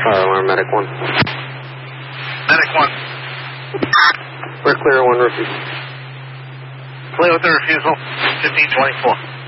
Fire alarm, Medic 1. Medic 1. We're clear, 1 refusal. Clear with the refusal, 1524.